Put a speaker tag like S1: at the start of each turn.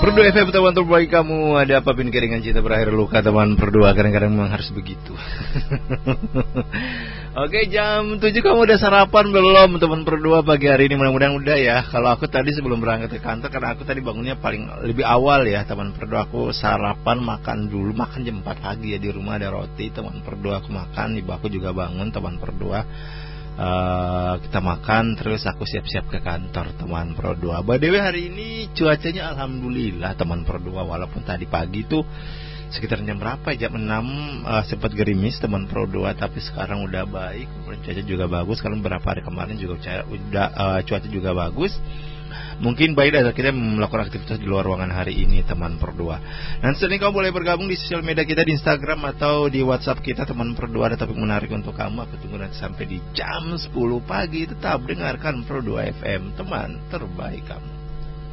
S1: Merdu FM teman terbaik kamu. Ada apa pin keringan cinta berakhir luka teman berdua. Kadang-kadang memang harus begitu. Oke, jam 7 kamu udah sarapan belum teman berdua pagi hari ini? Mudah-mudahan udah ya. Kalau aku tadi sebelum berangkat ke kantor, karena aku tadi bangunnya paling lebih awal ya teman berdua. Aku sarapan makan dulu, makan jam 4 pagi ya. Di rumah ada roti teman berdua, aku makan. Ibu aku juga bangun teman berdua. Kita makan, terus aku siap-siap ke kantor teman berdua. By the way, hari ini cuacanya alhamdulillah teman berdua. Walaupun tadi pagi tuh sekitar jam berapa, jam 6 sempat gerimis teman berdua, tapi sekarang udah baik. Kemudian cuaca juga bagus. Kalau beberapa hari kemarin juga cuaca juga bagus. Mungkin baik dari kita melakukan aktivitas di luar ruangan hari ini teman berdua. Dan selanjutnya kamu boleh bergabung di sosial media kita, di Instagram atau di WhatsApp kita teman berdua. Ada topik menarik untuk kamu. Aku tunggu nanti sampai di jam 10 pagi. Tetap dengarkan Pro 2 FM, teman terbaik kamu.